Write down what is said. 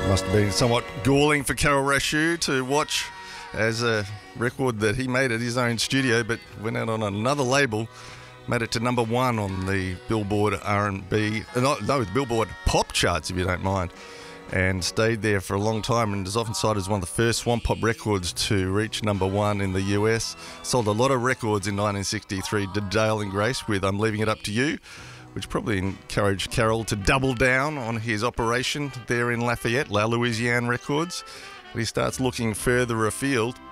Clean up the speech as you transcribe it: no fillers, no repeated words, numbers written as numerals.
Must have been somewhat galling for Carol Rashu to watch as a record that he made at his own studio, but went out on another label, made it to number one on the Billboard R&B, no, Billboard pop charts, if you don't mind, and stayed there for a long time, and is often cited as one of the first swamp pop records to reach number one in the US. Sold a lot of records in 1963, did Dale and Grace with I'm Leaving It Up to You, which probably encouraged Carol to double down on his operation there in Lafayette, La Louisiane Records. But he starts looking further afield.